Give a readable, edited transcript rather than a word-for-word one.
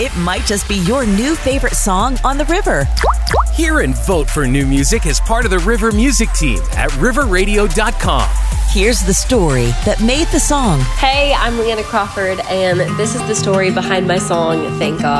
it might just be your new favorite song on the river. Hear and vote for new music as part of the River Music Team at riverradio.com. Here's the story that made the song. Hey, I'm Leanna Crawford, and this is the story behind my song, Thank God.